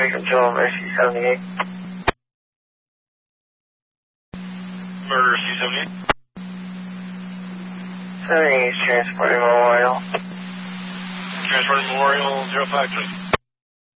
Traffic Control, Mercy 78. Murder C78. 78 is transporting Memorial. Transporting Memorial 053.